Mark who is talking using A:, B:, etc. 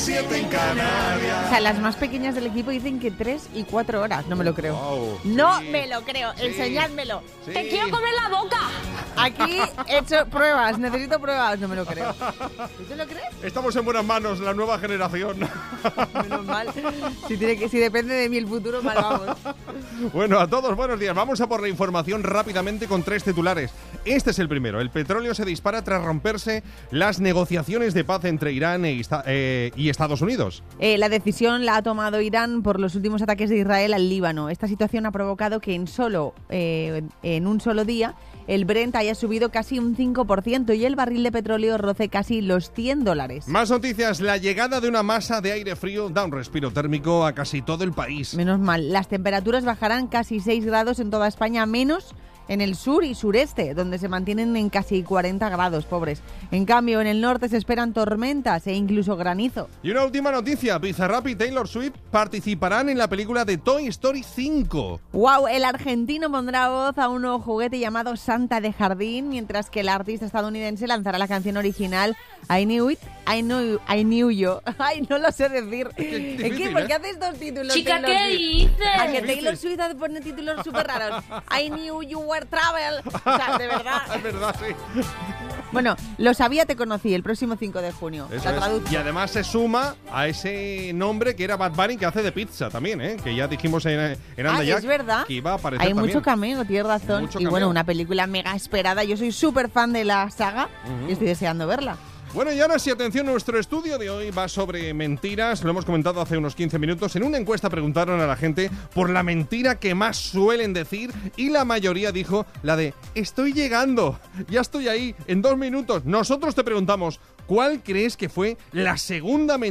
A: 7 en Canarias.
B: O sea, las más pequeñas del equipo dicen que 3 y 4 horas. No me lo creo.
A: Wow,
B: no
A: sí.
B: me lo creo.
A: Sí.
B: Enseñádmelo.
A: Sí.
C: ¡Te quiero comer la boca!
B: Aquí he hecho pruebas. Necesito pruebas. No me lo creo. ¿Tú te lo crees?
A: Estamos en buenas manos, la nueva generación.
B: Menos mal. Si depende de mí el futuro, mal vamos.
A: Bueno, a todos, buenos días. Vamos a por la información rápidamente con 3 titulares. Este es el primero. El petróleo se dispara tras romperse las negociaciones de paz entre Irán y Estados Unidos.
B: La decisión la ha tomado Irán por los últimos ataques de Israel al Líbano. Esta situación ha provocado que en un solo día el Brent haya subido casi un 5% y el barril de petróleo roce casi los $100.
A: Más noticias. La llegada de una masa de aire frío da un respiro térmico a casi todo el país.
B: Menos mal. Las temperaturas bajarán casi 6 grados en toda España, menos en el sur y sureste, donde se mantienen en casi 40 grados, pobres. En cambio, en el norte se esperan tormentas e incluso granizo.
A: Y una última noticia. Bizarrap y Taylor Swift participarán en la película de Toy Story 5.
B: ¡Wow! El argentino pondrá voz a un nuevo juguete llamado Santa de Jardín, mientras que el artista estadounidense lanzará la canción original I Knew You. Ay, no lo sé decir.
A: difícil,
B: ¿Por qué haces dos títulos?
C: Chica,
B: Taylor
C: ¿qué
B: Swift?
C: dices?
B: A que Taylor Swift pone títulos súper raros. I Knew You Were Travel. O sea, de verdad.
A: Es verdad, sí.
B: Bueno, lo sabía, te conocí, el próximo 5 de junio.
A: Eso
B: La
A: es.
B: traducción.
A: Y además se suma a ese nombre que era Bad Bunny, que hace de pizza también, ¿eh? Que ya dijimos en Anda Jack
B: es verdad.
A: que iba a aparecer
B: Hay
A: también.
B: mucho cameo, tienes razón.
A: Mucho
B: Y bueno,
A: cameo.
B: una película mega esperada. Yo soy súper fan de la saga y estoy deseando verla.
A: Bueno, y ahora sí, atención, nuestro estudio de hoy va sobre mentiras. Lo hemos comentado hace unos 15 minutos. En una encuesta preguntaron a la gente por la mentira que más suelen decir y la mayoría dijo la de estoy llegando, ya estoy ahí, en 2 minutos. Nosotros te preguntamos, ¿cuál crees que fue la segunda mentira